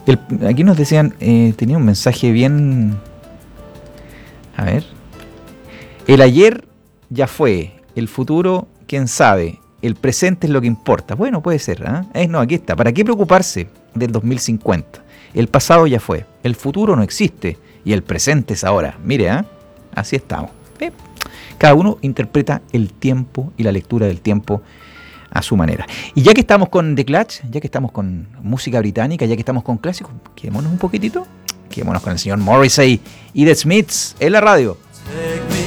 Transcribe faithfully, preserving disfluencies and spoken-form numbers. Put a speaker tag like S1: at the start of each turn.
S1: El, aquí nos decían, eh, tenía un mensaje bien... A ver. El ayer ya fue, el futuro, quién sabe, el presente es lo que importa. Bueno, puede ser, ¿eh? Eh, no, aquí está. ¿Para qué preocuparse del dos mil cincuenta? El pasado ya fue, el futuro no existe y el presente es ahora. Mire, ¿eh? Así estamos. ¿Eh? Cada uno interpreta el tiempo y la lectura del tiempo a su manera. Y ya que estamos con The Clash, ya que estamos con música británica, ya que estamos con clásicos, quedémonos un poquitito, quedémonos con el señor Morrissey y The Smiths en la radio.